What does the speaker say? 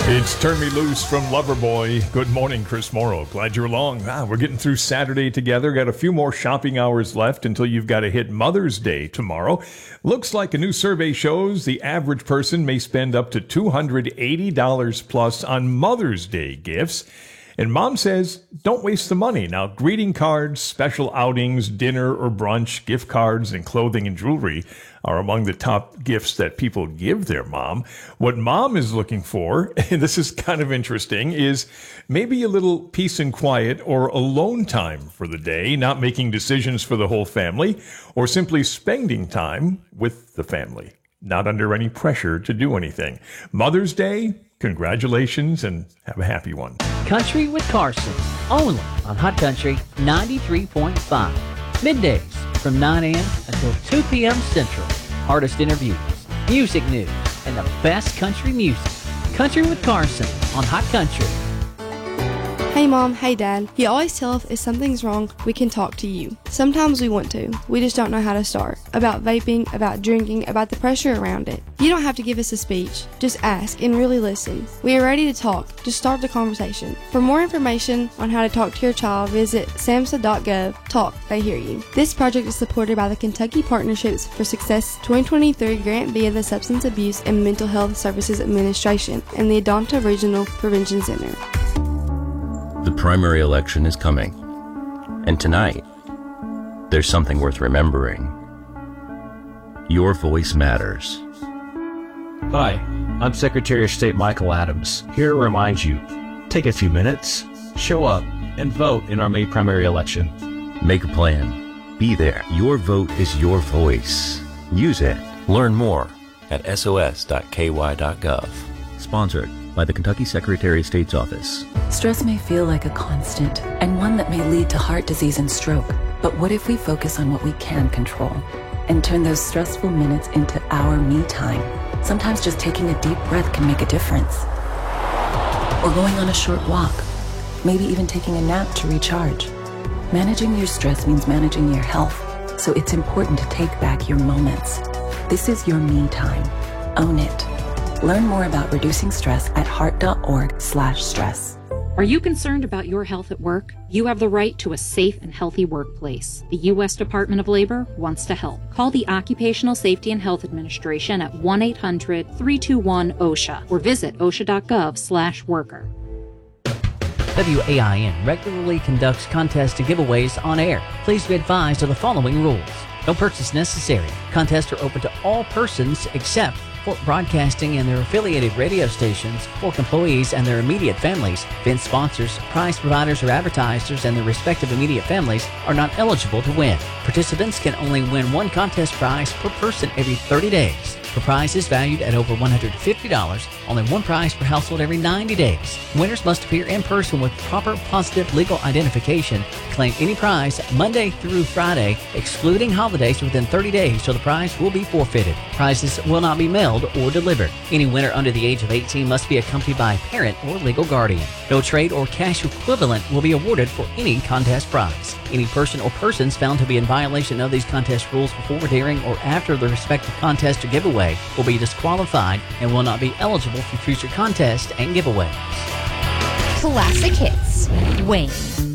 It's Turn Me Loose from Loverboy. Good morning, Chris Morrow. Glad you're along. We're getting through Saturday together. Got a few more shopping hours left until you've got to hit Mother's Day tomorrow. Looks like a new survey shows the average person may spend up to $280 plus on Mother's Day gifts. And Mom says, don't waste the money. Now, greeting cards, special outings, dinner or brunch, gift cards, and clothing and jewelry are among the top gifts that people give their mom. What Mom is looking for, and this is kind of interesting, is maybe a little peace and quiet or alone time for the day, not making decisions for the whole family, or simply spending time with the family, not under any pressure to do anything. Mother's Day, congratulations and have a happy one. Country with Carson, only on Hot Country 93.5. Middays from 9 a.m. until 2 p.m. Central. Artist interviews, music news, and the best country music. Country with Carson on Hot Country. Hey Mom, hey Dad. You always tell us if something's wrong, we can talk to you. Sometimes we want to. We just don't know how to start. About vaping, about drinking, about the pressure around it. You don't have to give us a speech. Just ask and really listen. We are ready to talk. Just start the conversation. For more information on how to talk to your child, visit samhsa.gov. Talk, they hear you. This project is supported by the Kentucky Partnerships for Success 2023 grant via the Substance Abuse and Mental Health Services Administration and the Adonta Regional Prevention Center. The primary election is coming, and tonight, there's something worth remembering. Your voice matters. Hi, I'm Secretary of State Michael Adams, here to remind you, take a few minutes, show up, and vote in our May primary election. Make a plan. Be there. Your vote is your voice. Use it. Learn more at sos.ky.gov. Sponsored by the Kentucky Secretary of State's Office. Stress may feel like a constant and one that may lead to heart disease and stroke. But what if we focus on what we can control and turn those stressful minutes into our me time? Sometimes just taking a deep breath can make a difference. Or going on a short walk, maybe even taking a nap to recharge. Managing your stress means managing your health, so it's important to take back your moments. This is your me time. Own it. Learn more about reducing stress at heart.org/stress. Are you concerned about your health at work? You have the right to a safe and healthy workplace. The U.S. Department of Labor wants to help. Call the Occupational Safety and Health Administration at 1-800-321-OSHA or visit osha.gov/worker. WAIN regularly conducts contests and giveaways on air. Please be advised of the following rules. No purchase necessary. Contests are open to all persons except Fork Broadcasting and their affiliated radio stations, Fork employees and their immediate families, event sponsors, prize providers or advertisers and their respective immediate families are not eligible to win. Participants can only win one contest prize per person every 30 days. For prizes valued at over $150, only one prize per household every 90 days. Winners must appear in person with proper positive legal identification. Claim any prize Monday through Friday, excluding holidays within 30 days, so the prize will be forfeited. Prizes will not be mailed or delivered. Any winner under the age of 18 must be accompanied by a parent or legal guardian. No trade or cash equivalent will be awarded for any contest prize. Any person or persons found to be in violation of these contest rules before, during, or after the respective contest or giveaway will be disqualified and will not be eligible for future contests and giveaways. Classic hits. Wayne.